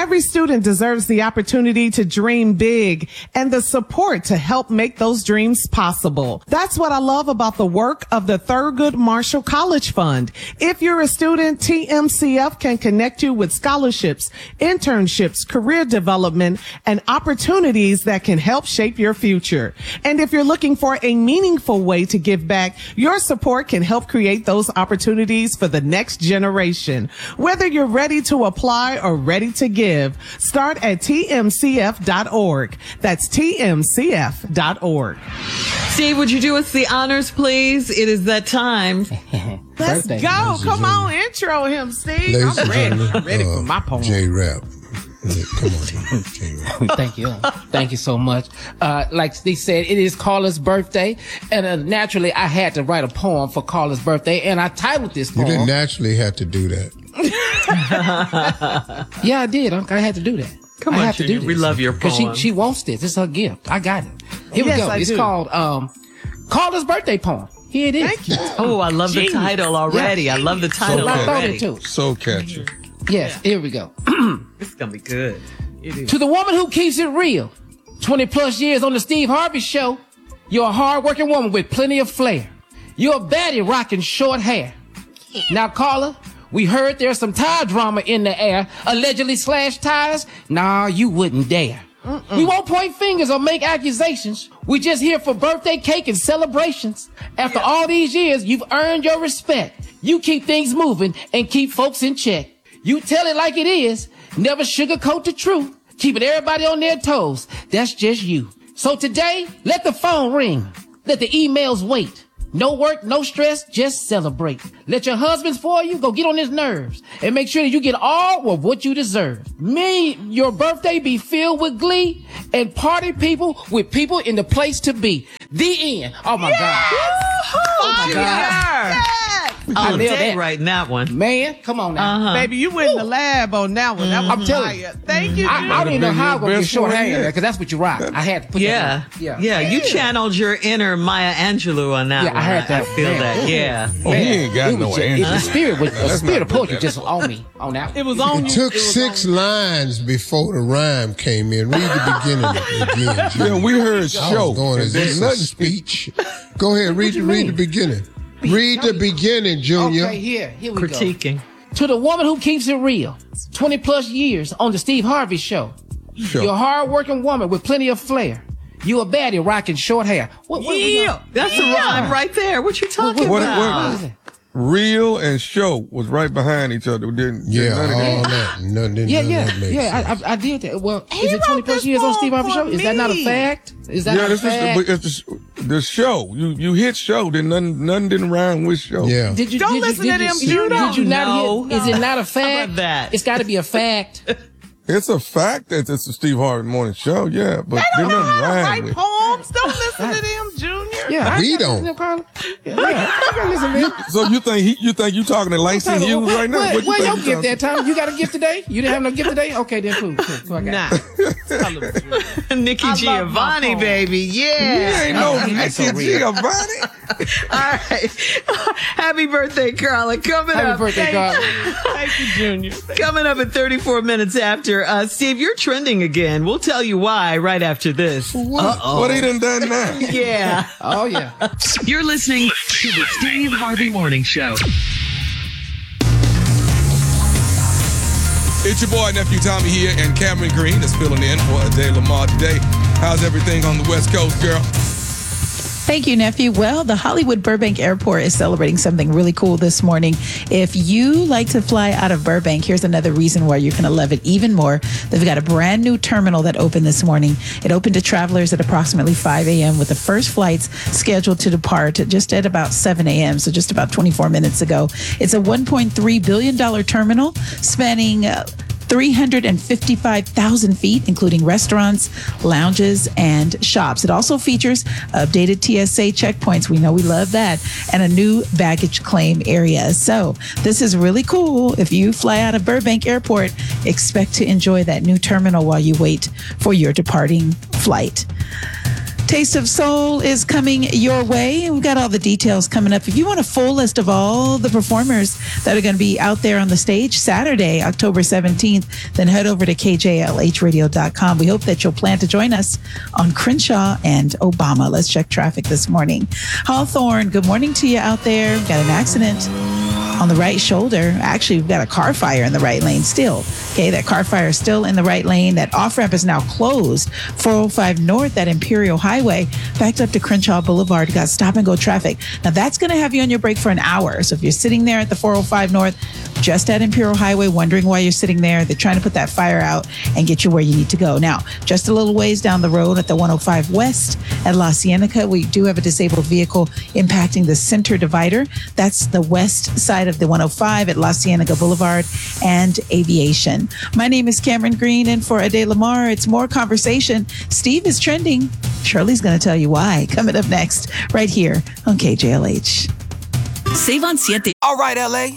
Every student deserves the opportunity to dream big and the support to help make those dreams possible. That's what I love about the work of the Thurgood Marshall College Fund. If you're a student, TMCF can connect you with scholarships, internships, career development, and opportunities that can help shape your future. And if you're looking for a meaningful way to give back, your support can help create those opportunities for the next generation. Whether you're ready to apply or ready to give, start at tmcf.org. That's tmcf.org. Steve, would you do us the honors, please? It is that time. Let's go. Come on, intro him, Steve. I'm ready. I'm ready for my poem. J-Rap. Come on, J-Rap. Thank you. Thank you so much. Like Steve said, it is Carla's birthday. And naturally, I had to write a poem for Carla's birthday. And I titled this poem. You didn't naturally have to do that. Yeah, I did. I had to do that. Come on, Junior. We love your poem. Because she wants this. It's her gift. I got it. Here we go. It's called Carla's birthday poem. Here it is. Thank you. Oh, I love the title already. Yeah. I love the title already. So catchy. Yes, here we go. It's going to be good. To the woman who keeps it real, 20 plus years on the Steve Harvey Show, you're a hard-working woman with plenty of flair. You're a baddie rocking short hair. Now, Carla, we heard there's some tire drama in the air, allegedly slashed tires. Nah, you wouldn't dare. We won't point fingers or make accusations. We just here for birthday cake and celebrations. After all these years, you've earned your respect. You keep things moving and keep folks in check. You tell it like it is, never sugarcoat the truth, keeping everybody on their toes. That's just you. So today, let the phone ring. Let the emails wait. No work, no stress, just celebrate. Let your husband spoil you, go get on his nerves, and make sure that you get all of what you deserve. May your birthday be filled with glee and party people with people in the place to be. The end. Oh my God. Oh my God. I nailed that. that. Right in that one. Man, come on now. Baby, you went in the lab on that one. That was I'm telling fire. you. Thank you. I don't even know how I'm going to get short hair because that's what you rock. I had to put that on. Yeah. You channeled your inner Maya Angelou on that one. I had that. I feel that. Yeah. Oh, he ain't got no Angelou. The spirit of poetry good. just on me on that. It was on It you. took 6 lines before the rhyme came in. Read the beginning again, Junior. Yeah, we heard show. Is this a speech? Go ahead, read the beginning. Read the beginning, Junior. Okay, here we Critiquing. go. To the woman who keeps it real, 20 plus years on the Steve Harvey Show. Sure. You're a hard-working woman with plenty of flair. You a baddie rocking short hair. That's a rhyme right there. What you talking about? What is it? Real and show was right behind each other. None of that. I did that. Well, is it 20 plus years on Steve Harvey Show? Is that not a fact? Is that not a fact? It's the show. You hit show, then none didn't rhyme with show. Yeah. Don't listen to them. Did you not hit? Is it not a fact? How about that? It's got to be a fact. It's a fact that it's the Steve Harvey Morning Show, yeah, but They don't know nothing how to rhyme write with. poems. Don't listen to them, Junior. Yeah, We don't. So you think you talking to Langston Hughes right now? What you Where think your you gift talking- that time? You got a gift today? You didn't have no gift today? Okay, then cool. I got it. Nikki Giovanni, baby. Yeah. Ain't no That's Nikki so real. Giovanni. All right. Happy birthday, Carla. Coming Happy up. birthday, Carla. Thank you, Junior. Coming up at 34 minutes after. Steve, you're trending again. We'll tell you why right after this. What he done now? Yeah. Oh, yeah. You're listening to the Steve Harvey Morning Show. It's your boy, Nephew Tommy here, and Cameron Green is filling in for Ade Lamar today. How's everything on the West Coast, girl? Thank you, nephew. Well, the Hollywood Burbank Airport is celebrating something really cool this morning. If you like to fly out of Burbank, here's another reason why you're going to love it even more. They've got a brand new terminal that opened this morning. It opened to travelers at approximately 5 a.m. with the first flights scheduled to depart just at about 7 a.m., so just about 24 minutes ago. It's a $1.3 billion terminal spanning 355,000 feet, including restaurants, lounges, and shops. It also features updated TSA checkpoints. We know we love that. And a new baggage claim area. So this is really cool. If you fly out of Burbank Airport, expect to enjoy that new terminal while you wait for your departing flight. Taste of Soul is coming your way. We've got all the details coming up. If you want a full list of all the performers that are going to be out there on the stage Saturday, October 17th, then head over to KJLHradio.com. We hope that you'll plan to join us on Crenshaw and Obama. Let's check traffic this morning. Hawthorne, good morning to you out there. We've got an accident on the right shoulder. Actually, we've got a car fire in the right lane still. Okay, that car fire is still in the right lane. That off-ramp is now closed. 405 North, that Imperial Highway, backed up to Crenshaw Boulevard. You got stop-and-go traffic. Now, that's going to have you on your break for an hour. So if you're sitting there at the 405 North, just at Imperial Highway, wondering why you're sitting there, they're trying to put that fire out and get you where you need to go. Now, just a little ways down the road at the 105 West at La Cienega, we do have a disabled vehicle impacting the center divider. That's the west side of the 105 at La Cienega Boulevard and Aviation. My name is Cameron Green, and for Ade Lamar, it's more conversation. Steve is trending. Shirley's going to tell you why. Coming up next, right here on KJLH. Save on 7. All right, LA,